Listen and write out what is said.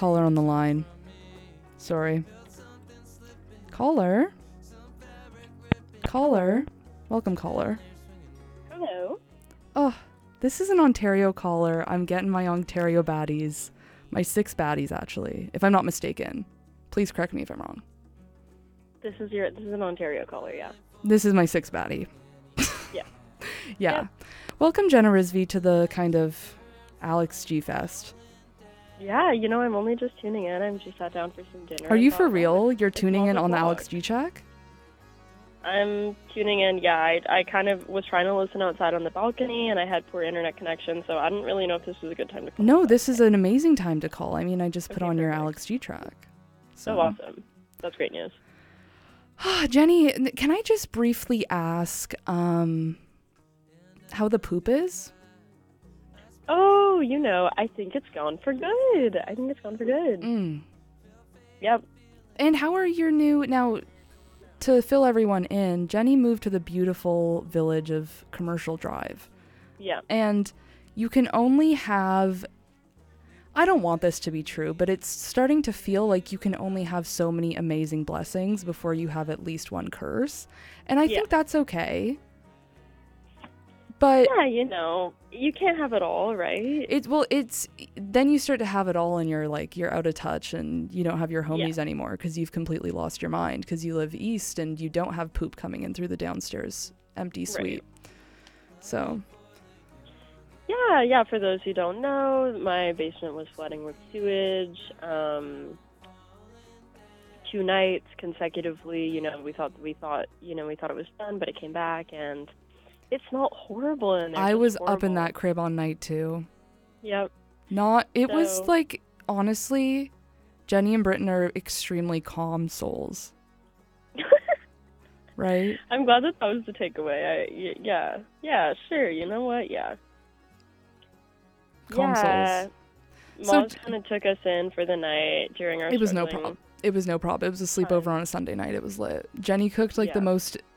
caller on the line. Sorry. Caller? Caller? Welcome, caller. Hello. Oh, this is an Ontario caller. I'm getting my Ontario baddies. My 6 baddies, actually, if I'm not mistaken. Please correct me if I'm wrong. This is an Ontario caller, yeah. This is my 6 baddie. Yeah. Yeah. Yep. Welcome, Jenna Risby, to the kind of Alex G Fest. Yeah, I'm only just tuning in. I'm just sat down for some dinner. Are you for real? You're tuning in on the Alex G check? I'm tuning in, yeah. I kind of was trying to listen outside on the balcony, and I had poor internet connection, so I didn't really know if this was a good time to call. No, this is an amazing time to call. I mean, I just put on your perfect. Alex G track. So awesome. That's great news. Jenny, can I just briefly ask how the poop is? Oh, I think it's gone for good. Yep. And how are your now, to fill everyone in, Jenny moved to the beautiful village of Commercial Drive. Yeah. And you can only have, I don't want this to be true, but it's starting to feel like you can only have so many amazing blessings before you have at least one curse. And I think that's okay. But yeah, you can't have it all, right? It's then you start to have it all and you're out of touch and you don't have your homies anymore because you've completely lost your mind because you live east and you don't have poop coming in through the downstairs empty suite. Right. So Yeah, for those who don't know, my basement was flooding with sewage. 2 nights consecutively, we thought it was done, but it came back and it smelled horrible in there. I was up in that crib on night 2. Yep. Was like, honestly, Jenny and Britton are extremely calm souls. Right? I'm glad that was the takeaway. Yeah, sure. You know what? Yeah. Calm souls. Mom kind of took us in for the night during our It was no problem. It was a sleepover on a Sunday night. It was lit. Jenny cooked the most